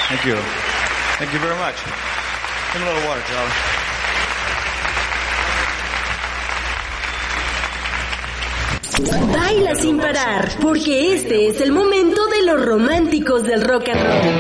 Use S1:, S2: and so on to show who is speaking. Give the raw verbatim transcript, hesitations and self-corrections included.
S1: Thank you. Thank you very much. Give me a little water, Charlie.
S2: Baila sin parar, porque este es el momento de los románticos del rock and roll.